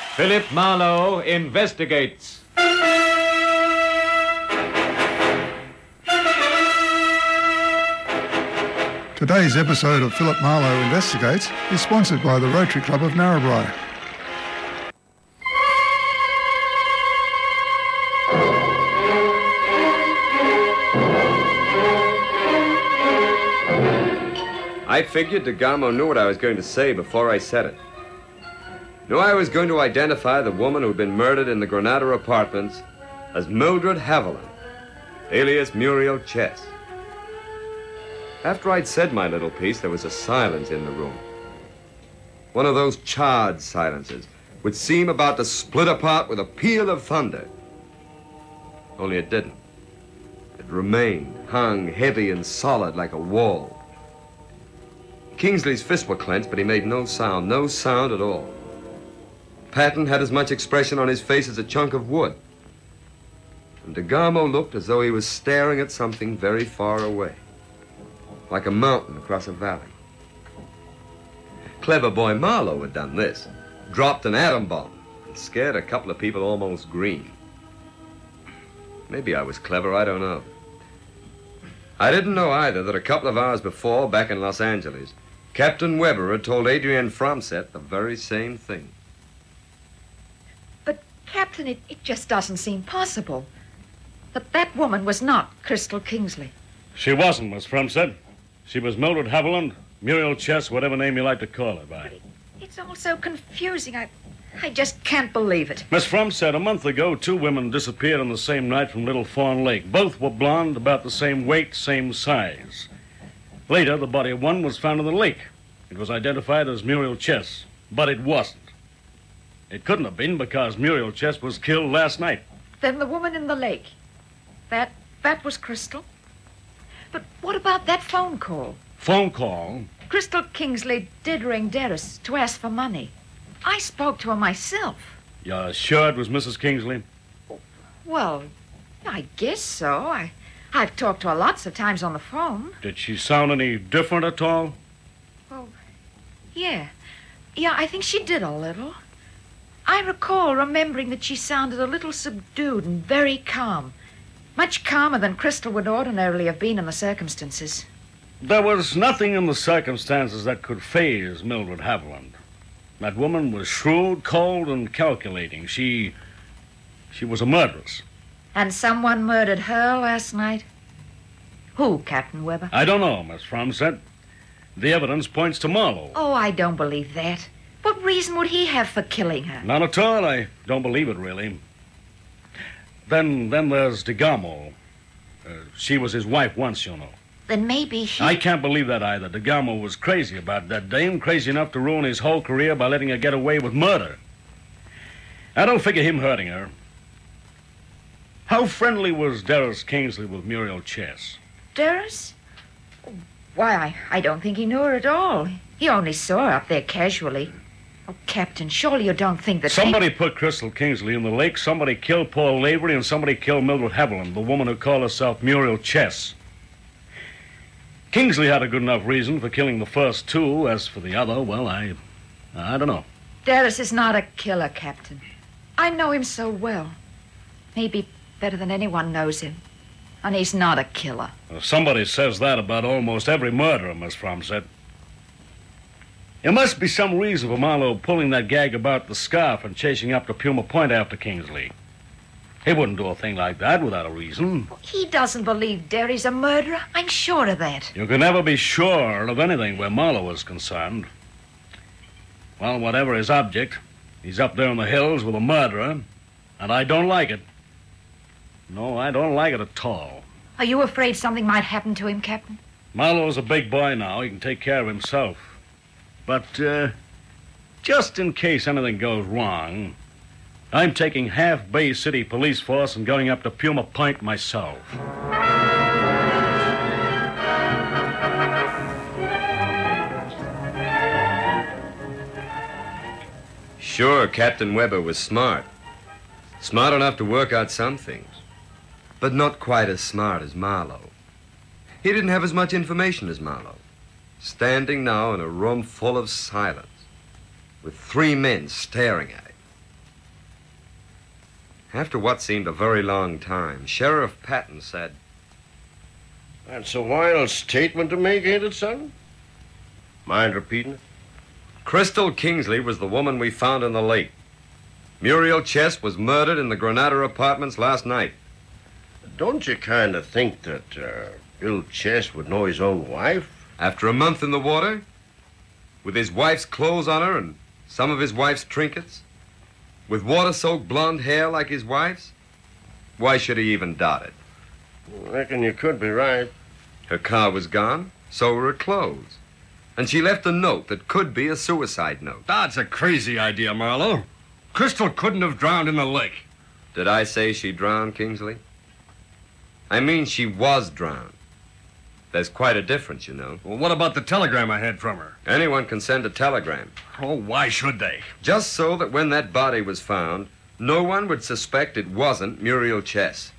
Philip Marlowe investigates. Today's episode of Philip Marlowe Investigates is sponsored by the Rotary Club of Narrabri. I figured DeGamo knew what I was going to say before I said it. Knew I was going to identify the woman who'd been murdered in the Granada apartments as Mildred Haviland, alias Muriel Chess. After I'd said my little piece, there was a silence in the room. One of those charred silences, which seemed about to split apart with a peal of thunder. Only it didn't. It remained, hung heavy and solid like a wall. Kingsley's fists were clenched, but he made no sound at all. Patton had as much expression on his face as a chunk of wood. And DeGamo looked as though he was staring at something very far away, like a mountain across a valley. Clever boy Marlowe had done this, dropped an atom bomb, and scared a couple of people almost green. Maybe I was clever, I don't know. I didn't know either that a couple of hours before, back in Los Angeles, Captain Weber had told Adrienne Fromset the very same thing. But, Captain, it just doesn't seem possible that woman was not Crystal Kingsley. She wasn't, Miss Fromset. She was Mildred Haviland, Muriel Chess, whatever name you like to call her by. It's all so confusing. I just can't believe it. Miss Fromset, a month ago, 2 women disappeared on the same night from Little Fawn Lake. Both were blonde, about the same weight, same size. Later, the body of one was found in the lake. It was identified as Muriel Chess, but it wasn't. It couldn't have been because Muriel Chess was killed last night. Then the woman in the lake, that was Crystal? But what about that phone call? Phone call? Crystal Kingsley did ring Darris to ask for money. I spoke to her myself. You're sure it was Mrs. Kingsley? Well, I guess so. I've talked to her lots of times on the phone. Did she sound any different at all? Well, yeah. Yeah, I think she did a little. I recall remembering that she sounded a little subdued and very calm. Much calmer than Crystal would ordinarily have been in the circumstances. There was nothing in the circumstances that could faze Mildred Haviland. That woman was shrewd, cold, and calculating. She was a murderess. And someone murdered her last night? Who, Captain Weber? I don't know, Miss Fromset. The evidence points to Marlowe. Oh, I don't believe that. What reason would he have for killing her? None at all. I don't believe it, really. Then there's DeGamo. She was his wife once, you know. Then maybe he... I can't believe that either. DeGamo was crazy about that dame, crazy enough to ruin his whole career by letting her get away with murder. I don't figure him hurting her. How friendly was Darris Kingsley with Muriel Chess? Darris? Why, I don't think he knew her at all. He only saw her up there casually. Oh, Captain, surely you don't think that... Somebody put Crystal Kingsley in the lake, somebody killed Paul Lavery, and somebody killed Mildred Haviland, the woman who called herself Muriel Chess. Kingsley had a good enough reason for killing the first 2. As for the other, well, I don't know. Darris is not a killer, Captain. I know him so well. Maybe better than anyone knows him. And he's not a killer. Well, somebody says that about almost every murderer, Miss Fromset. There must be some reason for Marlowe pulling that gag about the scarf and chasing up to Puma Point after Kingsley. He wouldn't do a thing like that without a reason. He doesn't believe Derry's a murderer. I'm sure of that. You can never be sure of anything where Marlowe is concerned. Well, whatever his object, he's up there in the hills with a murderer, and I don't like it. No, I don't like it at all. Are you afraid something might happen to him, Captain? Marlowe's a big boy now. He can take care of himself. But, just in case anything goes wrong, I'm taking half Bay City police force and going up to Puma Point myself. Sure, Captain Weber was smart. Smart enough to work out some things. But not quite as smart as Marlowe. He didn't have as much information as Marlowe. Standing now in a room full of silence, with 3 men staring at him. After what seemed a very long time, Sheriff Patton said, That's a wild statement to make, ain't it, son? Mind repeating it? Crystal Kingsley was the woman we found in the lake. Muriel Chess was murdered in the Granada Apartments last night. Don't you kind of think that Bill Chess would know his own wife? After a month in the water, with his wife's clothes on her and some of his wife's trinkets, with water-soaked blonde hair like his wife's, why should he even doubt it? Reckon you could be right. Her car was gone, so were her clothes. And she left a note that could be a suicide note. That's a crazy idea, Marlowe. Crystal couldn't have drowned in the lake. Did I say she drowned, Kingsley? I mean she was drowned. There's quite a difference, you know. Well, what about the telegram I had from her? Anyone can send a telegram. Oh, why should they? Just so that when that body was found, no one would suspect it wasn't Muriel Chess.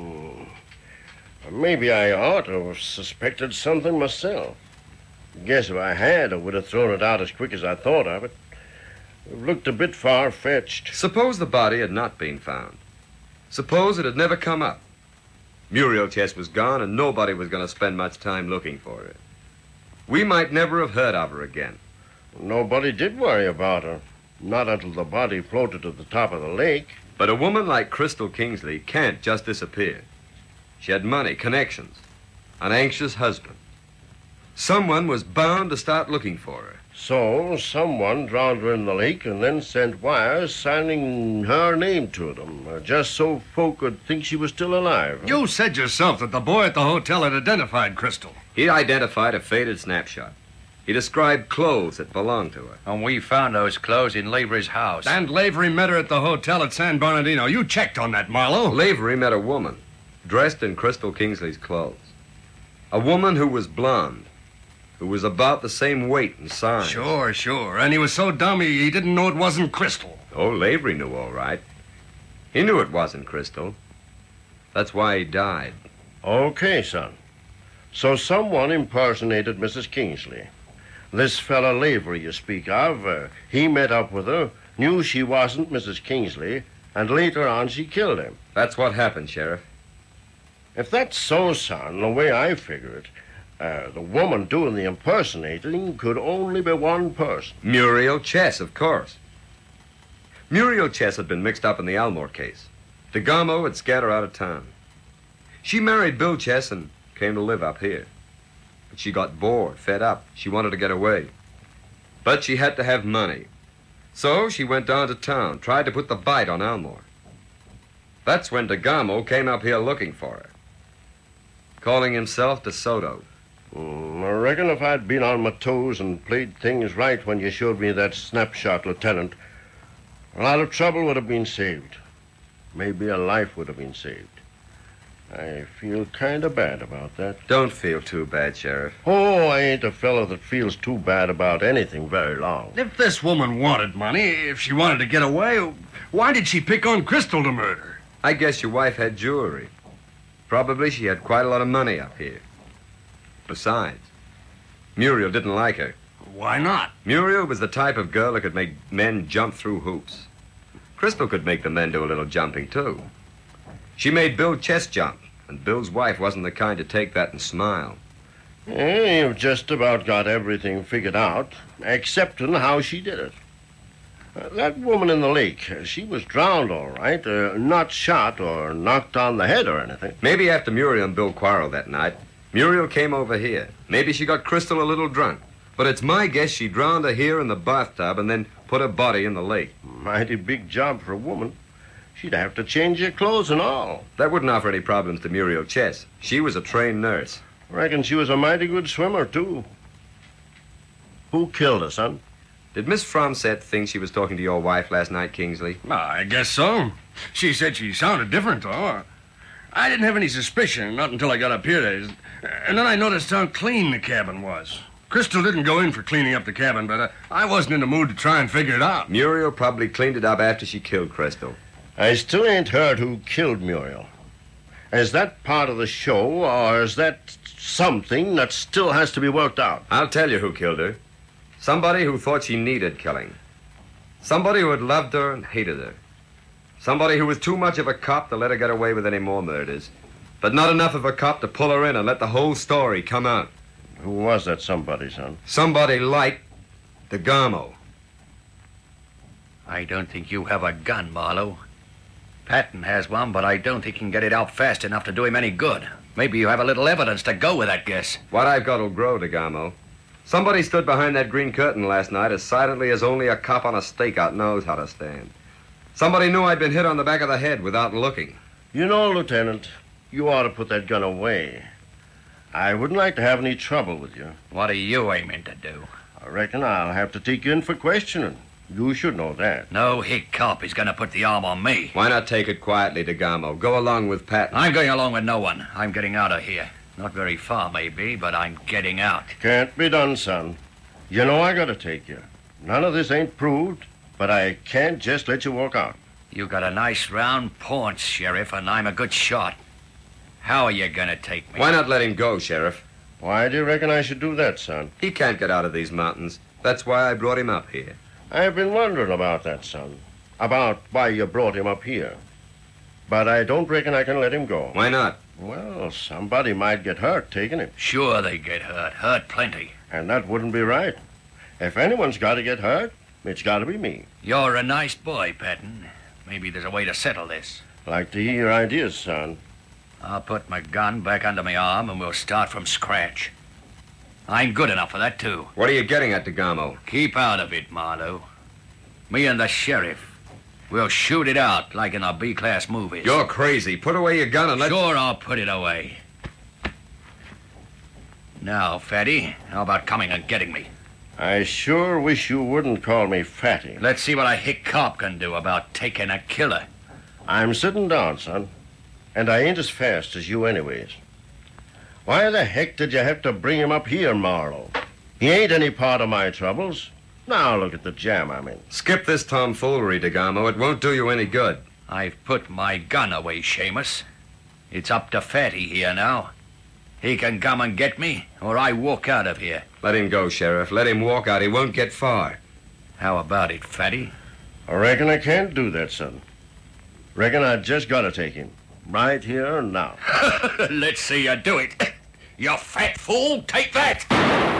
Maybe I ought to have suspected something myself. Guess if I had, I would have thrown it out as quick as I thought of it. It looked a bit far-fetched. Suppose the body had not been found. Suppose it had never come up. Muriel Chess was gone, and nobody was going to spend much time looking for her. We might never have heard of her again. Nobody did worry about her. Not until the body floated to the top of the lake. But a woman like Crystal Kingsley can't just disappear. She had money, connections, an anxious husband. Someone was bound to start looking for her. So someone drowned her in the lake and then sent wires signing her name to them, just so folk could think she was still alive. Huh? You said yourself that the boy at the hotel had identified Crystal. He identified a faded snapshot. He described clothes that belonged to her. And we found those clothes in Lavery's house. And Lavery met her at the hotel at San Bernardino. You checked on that, Marlowe. Lavery met a woman dressed in Crystal Kingsley's clothes. A woman who was blonde, who was about the same weight and size. Sure. And he was so dumb he didn't know it wasn't Crystal. Oh, Lavery knew all right. He knew it wasn't Crystal. That's why he died. Okay, son. So someone impersonated Mrs. Kingsley. This fella Lavery you speak of, he met up with her, knew she wasn't Mrs. Kingsley, and later on she killed him. That's what happened, Sheriff. If that's so, son, the way I figure it, the woman doing the impersonating could only be one person. Muriel Chess, of course. Muriel Chess had been mixed up in the Elmore case. DeGamo had scared her out of town. She married Bill Chess and came to live up here. But she got bored, fed up. She wanted to get away. But she had to have money. So she went down to town, tried to put the bite on Elmore. That's when DeGamo came up here looking for her, calling himself DeSoto. I reckon if I'd been on my toes and played things right when you showed me that snapshot, Lieutenant, a lot of trouble would have been saved. Maybe a life would have been saved. I feel kind of bad about that. Don't feel too bad, Sheriff. Oh, I ain't a fellow that feels too bad about anything very long. If this woman wanted money, if she wanted to get away, why did she pick on Crystal to murder? I guess your wife had jewelry. Probably she had quite a lot of money up here. Besides, Muriel didn't like her. Why not? Muriel was the type of girl that could make men jump through hoops. Crystal could make the men do a little jumping, too. She made Bill Chess jump, and Bill's wife wasn't the kind to take that and smile. You've just about got everything figured out, excepting how she did it. That woman in the lake, she was drowned all right, not shot or knocked on the head or anything. Maybe after Muriel and Bill quarreled that night, Muriel came over here. Maybe she got Crystal a little drunk. But it's my guess she drowned her here in the bathtub and then put her body in the lake. Mighty big job for a woman. She'd have to change her clothes and all. That wouldn't offer any problems to Muriel Chess. She was a trained nurse. Reckon she was a mighty good swimmer, too. Who killed her, son? Did Miss Fromset think she was talking to your wife last night, Kingsley? I guess so. She said she sounded different, though. I didn't have any suspicion, not until I got up here. And then I noticed how clean the cabin was. Crystal didn't go in for cleaning up the cabin, but I wasn't in the mood to try and figure it out. Muriel probably cleaned it up after she killed Crystal. I still ain't heard who killed Muriel. Is that part of the show, or is that something that still has to be worked out? I'll tell you who killed her. Somebody who thought she needed killing. Somebody who had loved her and hated her. Somebody who was too much of a cop to let her get away with any more murders. But not enough of a cop to pull her in and let the whole story come out. Who was that somebody, son? Somebody like DeGamo. I don't think you have a gun, Marlowe. Patton has one, but I don't think he can get it out fast enough to do him any good. Maybe you have a little evidence to go with that guess. What I've got will grow, DeGamo. Somebody stood behind that green curtain last night as silently as only a cop on a stakeout knows how to stand. Somebody knew I'd been hit on the back of the head without looking. You know, Lieutenant, you ought to put that gun away. I wouldn't like to have any trouble with you. What are you aiming to do? I reckon I'll have to take you in for questioning. You should know that. No hick cop is going to put the arm on me. Why not take it quietly, DeGamo? Go along with Patton. I'm going along with no one. I'm getting out of here. Not very far, maybe, but I'm getting out. Can't be done, son. You know I gotta take you. None of this ain't proved, but I can't just let you walk out. You got a nice round paunch, Sheriff, and I'm a good shot. How are you going to take me? Why not let him go, Sheriff? Why do you reckon I should do that, son? He can't get out of these mountains. That's why I brought him up here. I've been wondering about that, son. About why you brought him up here. But I don't reckon I can let him go. Why not? Well, somebody might get hurt taking him. Sure they get hurt. Hurt plenty. And that wouldn't be right. If anyone's got to get hurt, it's got to be me. You're a nice boy, Patton. Maybe there's a way to settle this. Like to hear your ideas, son. I'll put my gun back under my arm and we'll start from scratch. I'm good enough for that, too. What are you getting at, DeGamo? Keep out of it, Marlowe. Me and the sheriff. We'll shoot it out like in the B-class movies. You're crazy. Put away your gun and let... Sure, I'll put it away. Now, Fatty, how about coming and getting me? I sure wish you wouldn't call me Fatty. Let's see what a hick cop can do about taking a killer. I'm sitting down, son. And I ain't as fast as you anyways. Why the heck did you have to bring him up here, Marlowe? He ain't any part of my troubles. Now look at the jam I'm in. Skip this tomfoolery, DeGamo. It won't do you any good. I've put my gun away, Seamus. It's up to Fatty here now. He can come and get me, or I walk out of here. Let him go, Sheriff. Let him walk out. He won't get far. How about it, Fatty? I reckon I can't do that, son. Reckon I just gotta take him. Right here and now. Let's see you do it. You fat fool, take that!